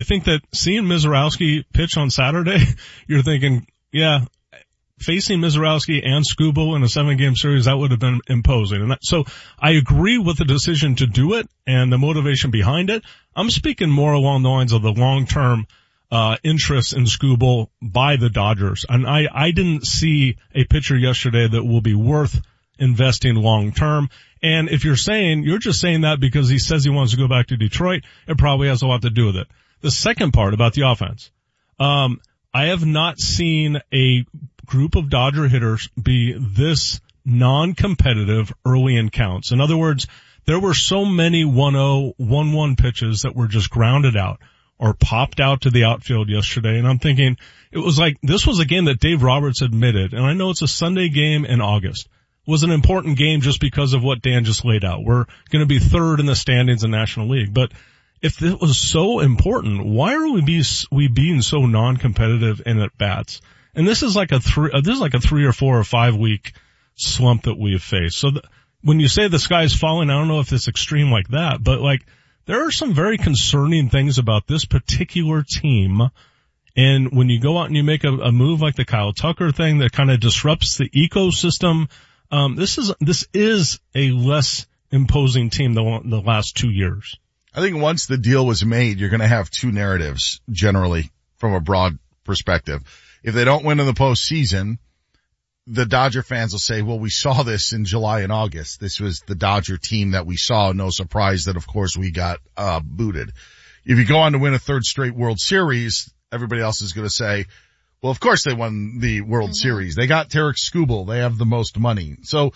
think that seeing Mizorowski pitch on Saturday, you're thinking, yeah, facing Mizorowski and Skubal in a 7-game series, that would have been imposing. And so I agree with the decision to do it and the motivation behind it. I'm speaking more along the lines of the long-term interest in Skubal by the Dodgers. And I didn't see a pitcher yesterday that will be worth investing long-term. And if you're just saying that because he says he wants to go back to Detroit, it probably has a lot to do with it. The second part about the offense, I have not seen a group of Dodger hitters be this non-competitive early in counts. In other words, there were so many 1-0, 1-1 pitches that were just grounded out or popped out to the outfield yesterday. And I'm thinking it was like this was a game that Dave Roberts admitted, and I know it's a Sunday game in August, was an important game just because of what Dan just laid out. We're going to be third in the standings in National League. But if it was so important, why are we being so non-competitive in at bats? And this is like a 3 or 4 or 5 week slump that we have faced. So when you say the sky's falling, I don't know if it's extreme like that, but like there are some very concerning things about this particular team. And when you go out and you make a move like the Kyle Tucker thing that kind of disrupts the ecosystem, this is a less imposing team than the last 2 years. I think once the deal was made, you're going to have two narratives generally from a broad perspective. If they don't win in the postseason, the Dodger fans will say, well, we saw this in July and August. This was the Dodger team that we saw. No surprise that, of course, we got booted. If you go on to win a third straight World Series, everybody else is going to say, well, of course they won the World Series. They got Tarik Skubal. They have the most money. So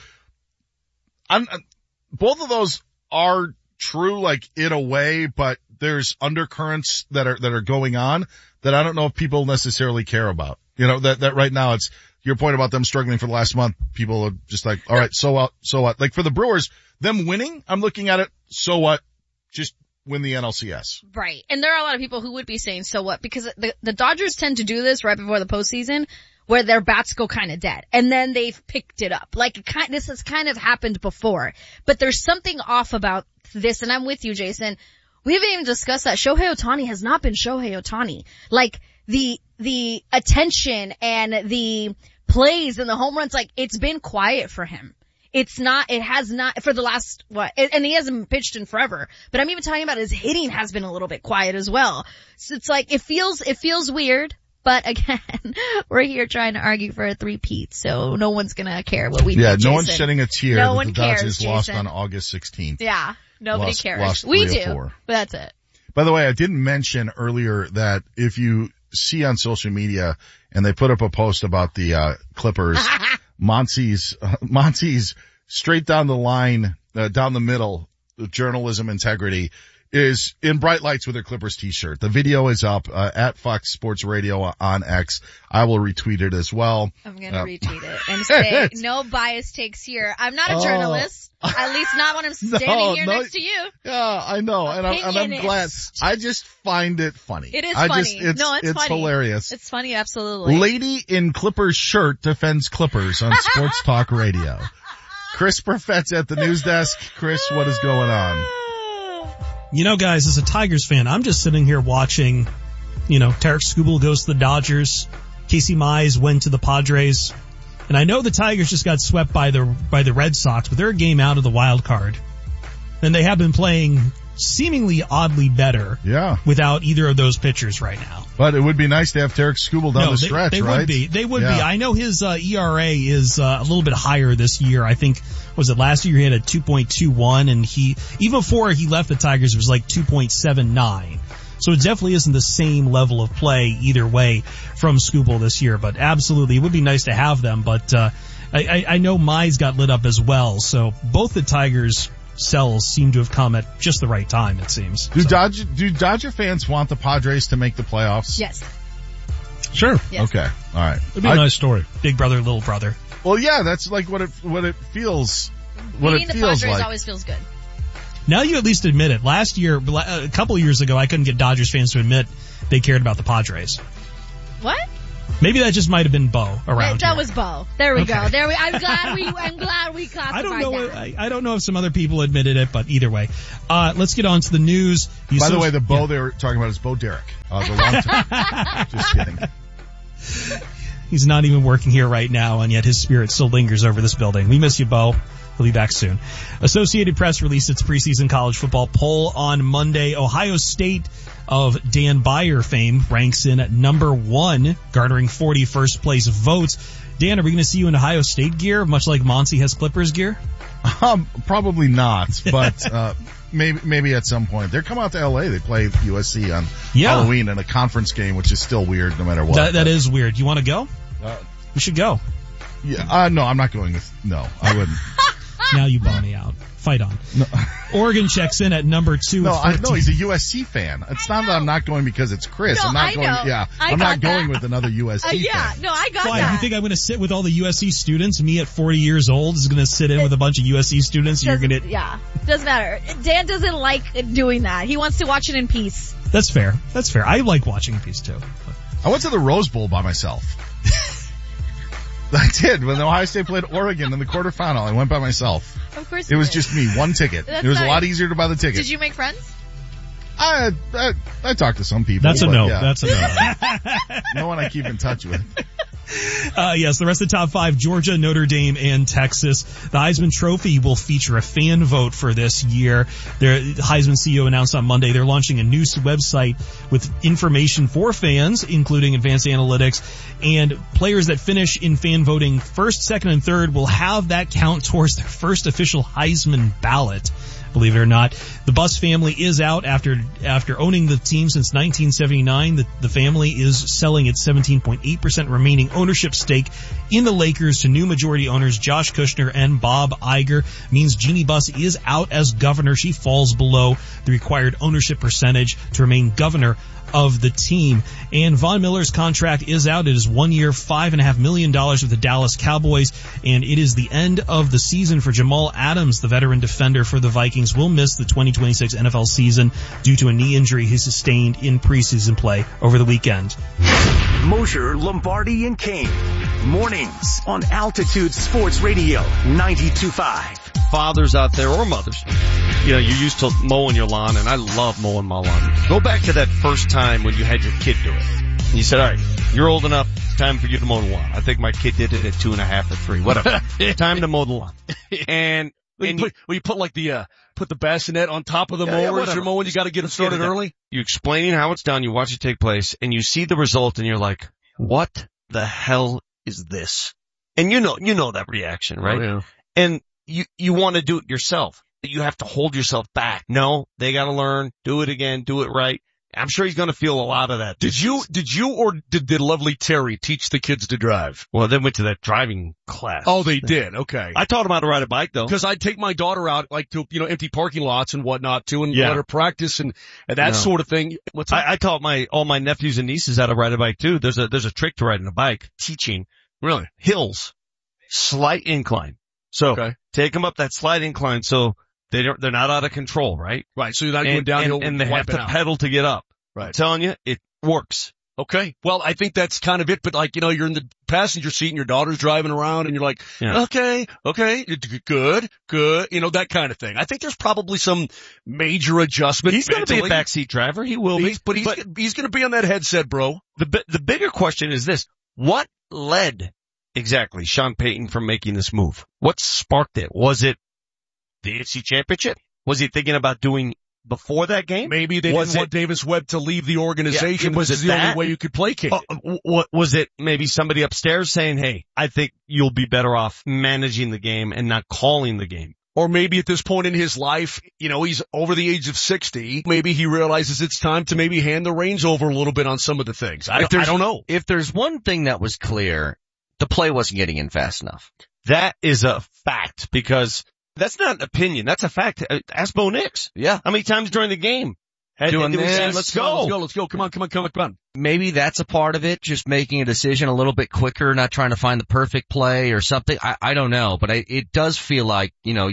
both of those are true, like in a way, but there's undercurrents that are going on that I don't know if people necessarily care about. You know, that right now it's your point about them struggling for the last month. People are just like, all right, so what? Like for the Brewers, them winning, I'm looking at it, so what? Just win the NLCS. Right. And there are a lot of people who would be saying, so what? Because the Dodgers tend to do this right before the postseason where their bats go kind of dead. And then they've picked it up. Like this has kind of happened before. But there's something off about this, and I'm with you, Jason. We haven't even discussed that. Shohei Ohtani has not been Shohei Ohtani. Like the attention and the plays and the home runs, like it's been quiet for him. It has not for the last, and he hasn't pitched in forever, but I'm even talking about his hitting has been a little bit quiet as well. So it's like, it feels weird, but again, we're here trying to argue for a three-peat, so no one's gonna care what we do. Yeah, no one's shedding a tear that the Dodgers cares, lost Jason. on August 16th. Yeah, nobody cares. Lost we 3 do, or 4. but that's it. By the way, I didn't mention earlier that if you see on social media and they put up a post about the Clippers, Monty's straight down the line, down the middle, the journalism integrity is in bright lights with her Clippers t-shirt. The video is up at Fox Sports Radio on X. I will retweet it as well. I'm going to retweet it and say no bias takes here. I'm not a journalist. At least not when I'm standing here next to you. Yeah, I know. And I'm glad. I just find it funny. It is funny. It's funny. Hilarious. It's funny, absolutely. Lady in Clippers shirt defends Clippers on Sports Talk Radio. Chris Perfett's at the news desk. Chris, what is going on? You know, guys, as a Tigers fan, I'm just sitting here watching, Tarik Skubal goes to the Dodgers. Casey Mize went to the Padres. And I know the Tigers just got swept by the Red Sox, but they're a game out of the wild card. And they have been playing seemingly oddly better without either of those pitchers right now. But it would be nice to have Tarik Skubal down the stretch, they right? They would be. I know his ERA is a little bit higher this year. I think, last year he had a 2.21, and even before he left the Tigers, it was like 2.79. So it definitely isn't the same level of play either way from Skubal this year. But absolutely, it would be nice to have them. But I know Mize got lit up as well. So both the Tigers' sells seem to have come at just the right time, it seems. Do Dodger fans want the Padres to make the playoffs? Yes. Sure. Yes. Okay. All right. It'd be a nice story. Big brother, little brother. Well, yeah, that's like what it feels. Beating the Padres always feels good. Now you at least admit it. Last year, a couple of years ago, I couldn't get Dodgers fans to admit they cared about the Padres. What? Maybe that just might have been Bo around That here. was Bo. There we go. I'm glad we classified I don't know if some other people admitted it, but either way. Let's get on to the news. By the way, the Bo they were talking about is Bo Derek. The long term. Just kidding. He's not even working here right now, and yet his spirit still lingers over this building. We miss you, Bo. He'll be back soon. Associated Press released its preseason college football poll on Monday. Ohio State, of Dan Beyer fame, ranks in at number 1, garnering 40 first place votes. Dan, are we going to see you in Ohio State gear, much like Monty has Clippers gear? Probably not, but maybe at some point. They're coming out to LA. They play USC on Halloween in a conference game, which is still weird no matter what. That is weird. You want to go? We should go. Yeah. No, I'm not going no, I wouldn't. Now you bum me out. Fight on. No. Oregon checks in at number 2. No, he's a USC fan. It's not that I'm not going because it's Chris. No, I'm not going. Yeah, I'm not going with another USC fan. No, I got Why? that. You think I'm going to sit with all the USC students? Me at 40 years old is going to sit in with a bunch of USC students. You're going to. Yeah, doesn't matter. Dan doesn't like doing that. He wants to watch it in peace. That's fair. I like watching in peace too. I went to the Rose Bowl by myself. I did. When Ohio State played Oregon in the quarterfinal, I went by myself. Of course it was just me, one ticket. It was a lot easier to buy the ticket. Did you make friends? I talked to some people. That's a no. Yeah. That's a no. No one I keep in touch with. Yes, the rest of the top 5, Georgia, Notre Dame, and Texas. The Heisman Trophy will feature a fan vote for this year. The Heisman CEO announced on Monday they're launching a new website with information for fans, including advanced analytics, and players that finish in fan voting first, second, and third will have that count towards their first official Heisman ballot. Believe it or not, the Buss family is out after owning the team since 1979. The family is selling its 17.8% remaining ownership stake in the Lakers to new majority owners Josh Kushner and Bob Iger. Means Jeannie Buss is out as governor. She falls below the required ownership percentage to remain governor of the team. And Von Miller's contract is out. It is 1 year, $5.5 million with the Dallas Cowboys, and it is the end of the season for Jamal Adams, the veteran defender for the Vikings. Will miss the 2026 NFL season due to a knee injury he sustained in preseason play over the weekend. Mosher, Lombardi, and Kane. Mornings on Altitude Sports Radio 92.5. Fathers out there or mothers, you're used to mowing your lawn, and I love mowing my lawn. Go back to that first time when you had your kid do it. And you said, all right, you're old enough, it's time for you to mow the lawn. I think my kid did it at 2.5 or 3, whatever. Time to mow the lawn. And you put like put the bassinet on top of the mower as you're mowing, you gotta get it started early. You explaining how it's done, you watch it take place, and you see the result, and you're like, what the hell is this? And you know that reaction, right? Oh, yeah. And you want to do it yourself. You have to hold yourself back. No, they got to learn, do it again, do it right. I'm sure he's going to feel a lot of that. Did you or did lovely Terry teach the kids to drive? Well, they went to that driving class. Oh, they did. Okay. I taught them how to ride a bike though. Because I'd take my daughter out to, empty parking lots and whatnot too and let her practice and that sort of thing. I taught all my nephews and nieces how to ride a bike too. There's a trick to riding a bike. Teaching. Really? Hills. Slight incline. So take them up that slight incline so they're not out of control, right? Right. So you're not going downhill and they have to pedal to get up. Right. I'm telling you, it works. Okay. Well, I think that's kind of it, but you're in the passenger seat and your daughter's driving around and you're like, okay, good, that kind of thing. I think there's probably some major adjustment. He's going to be a backseat driver. He will be. But he's going to be on that headset, bro. The bigger question is this. What led exactly Sean Payton from making this move? What sparked it? Was it the AFC Championship? Was he thinking about doing before that game? Maybe they didn't want Davis Webb to leave the organization. Was it the only way you could placate it? Was it maybe somebody upstairs saying, hey, I think you'll be better off managing the game and not calling the game? Or maybe at this point in his life, he's over the age of 60. Maybe he realizes it's time to maybe hand the reins over a little bit on some of the things. I don't know. If there's one thing that was clear, the play wasn't getting in fast enough. That is a fact because that's not an opinion. That's a fact. Ask Bo Nix. Yeah. How many times during the game? Doing this. Let's go. Come on. Maybe that's a part of it. Just making a decision a little bit quicker, not trying to find the perfect play or something. I don't know, but it does feel like,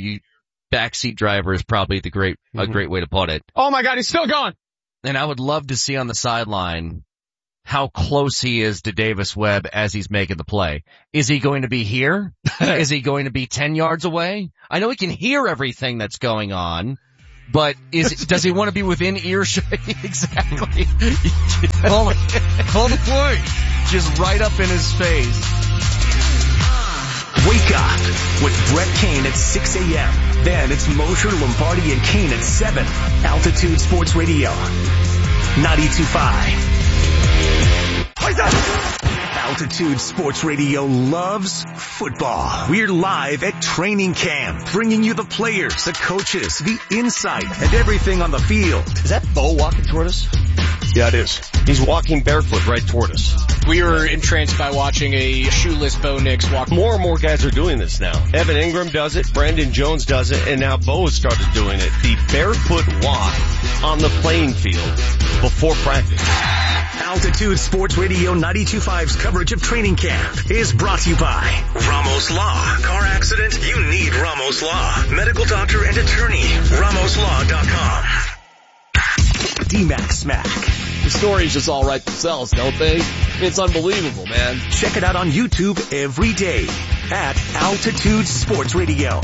backseat driver is probably a great way to put it. Oh my God, he's still going. And I would love to see on the sideline how close he is to Davis Webb as he's making the play. Is he going to be here? Is he going to be 10 yards away? I know he can hear everything that's going on, but does he want to be within earshot? Exactly. Call the play. Just right up in his face. Wake up with Brett Kane at 6 a.m. Then it's Mosher, Lombardi, and Kane at 7. Altitude Sports Radio, 92.5. Altitude Sports Radio loves football. We're live at training camp, bringing you the players, the coaches, the insight, and everything on the field. Is that Bo walking toward us? Yeah, it is. He's walking barefoot right toward us. We were entranced by watching a shoeless Bo Nix walk. More and more guys are doing this now. Evan Ingram does it, Brandon Jones does it, and now Bo has started doing it. The barefoot walk on the playing field before practice. Altitude Sports Radio 92.5's coverage of training camp is brought to you by Ramos Law. Car accident? You need Ramos Law. Medical doctor and attorney. RamosLaw.com. D-Mac Smack. The stories just all write themselves, don't they? It's unbelievable, man. Check it out on YouTube every day at Altitude Sports Radio.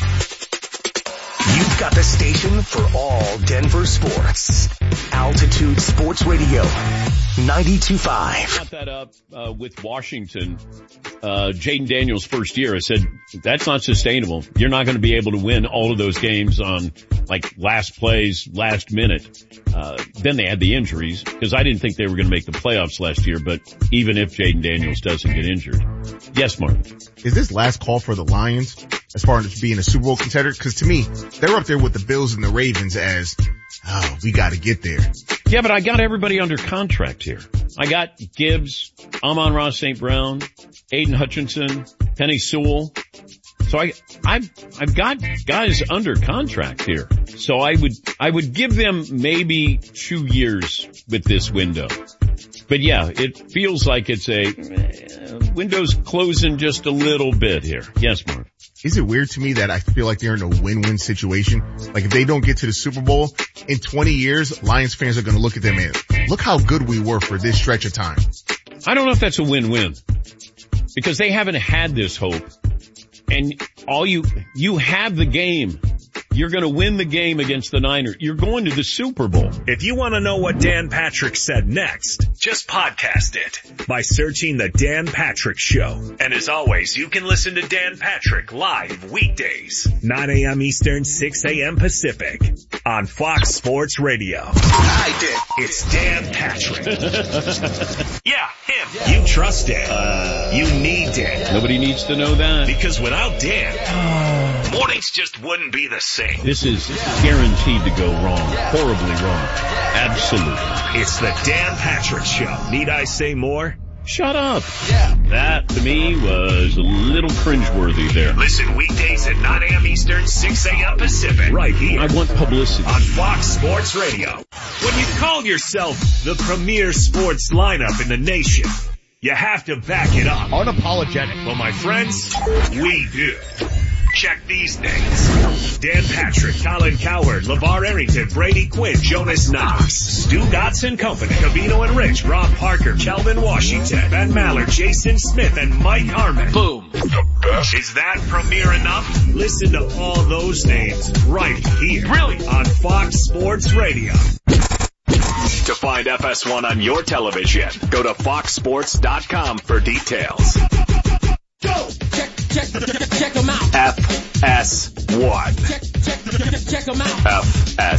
You've got the station for all Denver sports. Altitude Sports Radio, 92.5. Brought that up with Washington, Jaden Daniels' first year. I said, that's not sustainable. You're not going to be able to win all of those games on like last plays, last minute. Then they had the injuries because I didn't think they were going to make the playoffs last year, but even if Jaden Daniels doesn't get injured. Yes, Mark. Is this last call for the Lions as far as being a Super Bowl contender? Because to me, they're up there with the Bills and the Ravens as, oh, we got to get there. Yeah, but I got everybody under contract here. I got Gibbs, Amon-Ra St. Brown, Aiden Hutchinson, Penny Sewell. So I've got guys under contract here. So I would give them maybe 2 years with this window. But yeah, it feels like it's a window's closing just a little bit here. Yes, Mark. Is it weird to me that I feel like they're in a win-win situation? Like if they don't get to the Super Bowl in 20 years, Lions fans are going to look at them and look how good we were for this stretch of time. I don't know if that's a win-win because they haven't had this hope. And you have the game. You're going to win the game against the Niners. You're going to the Super Bowl. If you want to know what Dan Patrick said next, just podcast it by searching The Dan Patrick Show. And as always, you can listen to Dan Patrick live weekdays, 9 a.m. Eastern, 6 a.m. Pacific on Fox Sports Radio. I did. It's Dan Patrick. Yeah, him. You trust Dan. You need Dan. Nobody needs to know that. Because without Dan, mornings just wouldn't be the same. This is guaranteed to go wrong. Horribly wrong. Absolutely. It's the Dan Patrick Show. Need I say more? Shut up. Yeah. That, to me, was a little cringeworthy there. Listen weekdays at 9 a.m. Eastern, 6 a.m. Pacific. Right here. I want publicity. On Fox Sports Radio. When you call yourself the premier sports lineup in the nation, you have to back it up. Unapologetic. Well, my friends, we do. Check these names. Dan Patrick, Colin Cowherd, LeVar Arrington, Brady Quinn, Jonas Knox, Stu Dotson Company, Cavino and Rich, Rob Parker, Kelvin Washington, Ben Maller, Jason Smith, and Mike Harmon. Boom. The best. Is that premier enough? Listen to all those names right here. Really? On Fox Sports Radio. To find FS1 on your television, go to foxsports.com for details. Go! Check them out. FS1. Check them out. FS1.